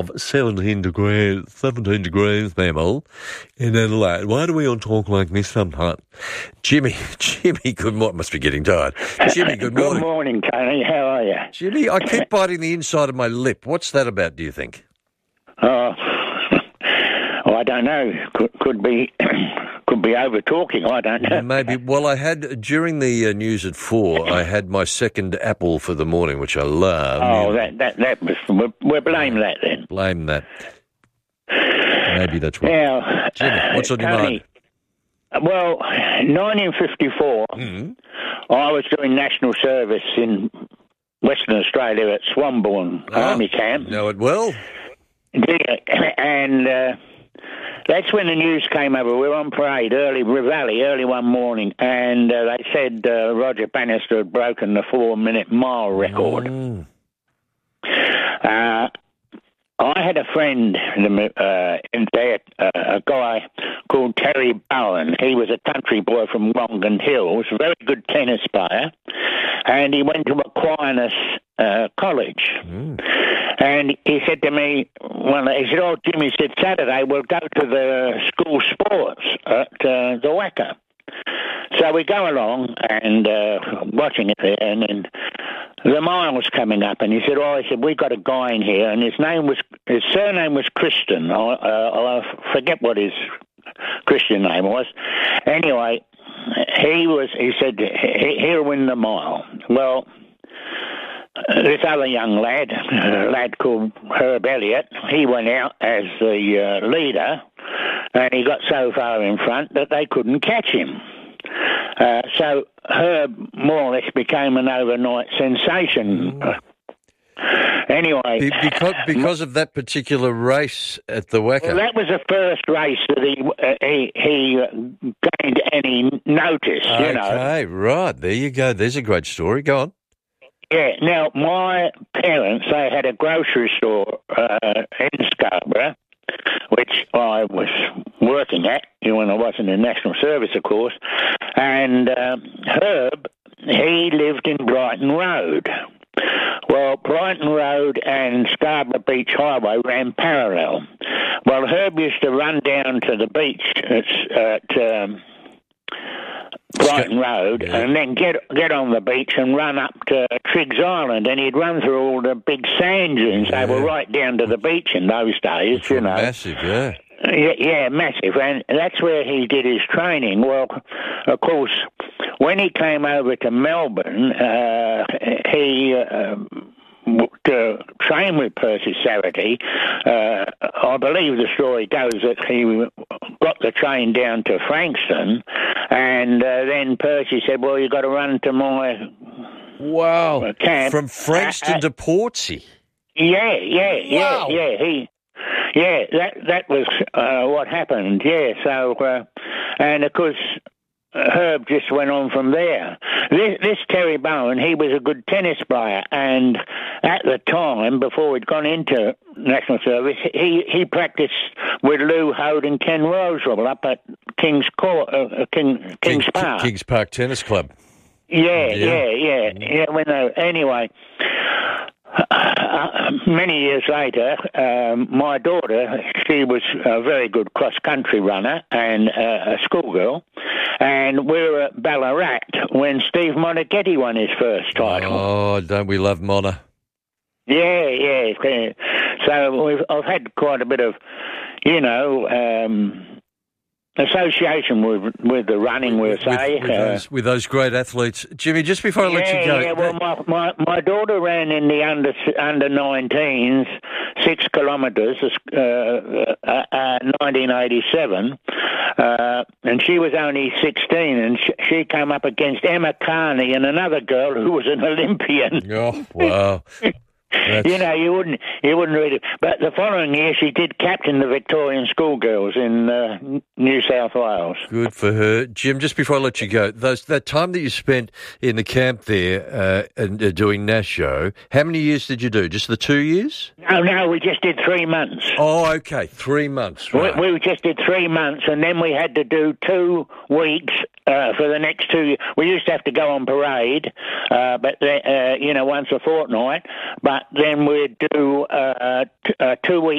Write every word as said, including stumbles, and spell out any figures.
seventeen degrees, seventeen degrees, Mabel, in Adelaide. Why do we all talk like this sometimes? Jimmy, Jimmy, good morning. Must be getting tired. Jimmy, good morning. Good morning, Tony. How are you? Jimmy, I keep biting the inside of my lip. What's that about, do you think? Oh, well, I don't know. Could, could be... Could be over talking, I don't know. Maybe. Well, I had, during the uh, news at four, I had my second apple for the morning, which I love. Oh, that, that, that was, we'll, we'll blame that then. Blame that. Maybe that's what. Now, Jimmy, what's on your Tony, mind? Well, nineteen fifty-four, Mm-hmm. I was doing national service in Western Australia at Swanbourne Oh, Army Camp. Know it well. Yeah, and... Uh, That's when the news came over. We were on parade early, Valley, early one morning, and uh, they said uh, Roger Bannister had broken the four-minute mile record. Mm. Uh, I had a friend uh, in there, uh, a guy called Terry Bowen. He was a country boy from Wongan Hills, a very good tennis player, and he went to Aquinas uh, College. Mm. And he said to me, well, he said, oh, Jimmy said, Saturday we'll go to the school sports at uh, the Wacker. So we go along and uh, watching it there, and then the mile's coming up, and he said, oh, he said, we got a guy in here, and his name was, his surname was Christian. I, uh, I forget what his Christian name was. Anyway, he was, he said, he'll win the mile. Well, this other young lad, a lad called Herb Elliott, he went out as the uh, leader, and he got so far in front that they couldn't catch him. Uh, so Herb more or less became an overnight sensation. Mm. Anyway, Be- because because of that particular race at the Wacker. Well, that was the first race that he uh, he, he gained any notice. Okay, you know. Okay, right. There you go. There's a great story. Go on. Yeah, now, my parents, they had a grocery store uh, in Scarborough, which I was working at when I wasn't in national service, of course, and um, Herb, he lived in Brighton Road. Well, Brighton Road and Scarborough Beach Highway ran parallel. Well, Herb used to run down to the beach at... at um, Brighton Road, yeah. and then get get on the beach and run up to Triggs Island, and he'd run through all the big sand dunes. Yeah. They were right down to the beach in those days, Which you know. Massive, yeah. Yeah, yeah, massive, and that's where he did his training. Well, of course, when he came over to Melbourne, uh, he... Uh, to train with Percy Sarity, uh, I believe the story goes that he got the train down to Frankston, and uh, then Percy said, well, you've got to run to my wow. camp. From Frankston uh, uh, to Portsea? Yeah, yeah, yeah, wow. yeah. He, yeah, that that was uh, what happened, yeah. So, uh, and of course... Herb just went on from there. This, this Terry Bowen, he was a good tennis player, and at the time, before he'd gone into national service, he, he practiced with Lou Hode and Ken Rosewell up at King's Court, uh, King, King's King, Park. King's Park Tennis Club. Yeah, yeah, yeah, yeah. yeah when they, anyway, uh, many years later, um, my daughter, she was a very good cross-country runner and uh, a schoolgirl, and we were at Ballarat when Steve Monaghetti won his first title. Oh, don't we love Mona? Yeah, yeah. So we've, I've had quite a bit of, you know... Um, association with with the running, we'll say. With, with, uh, those, with those great athletes. Jimmy, just before I yeah, let you go... Yeah, well, my, my, my daughter ran in the under under nineteens, six kilometres, uh, uh, uh, nineteen eighty-seven, uh, and she was only sixteen, and she, she came up against Emma Carney and another girl who was an Olympian. Oh, wow. That's... You know, you wouldn't you wouldn't read it. But the following year, she did captain the Victorian schoolgirls in uh, New South Wales. Good for her. Jim, just before I let you go, those that time that you spent in the camp there uh, and uh, doing Nasho, how many years did you do? Just the two years? No, no, we just did three months. Oh, okay, three months. Right. We, we just did three months, and then we had to do two weeks Uh, for the next two, we used to have to go on parade, uh, but uh, you know, once a fortnight. But then we'd do uh, t- uh, two weeks.